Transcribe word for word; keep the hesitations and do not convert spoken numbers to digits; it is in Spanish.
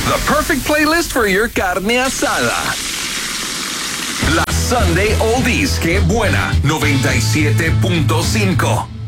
The perfect playlist for your carne asada. La Sunday Oldies, que buena, noventa y siete punto cinco.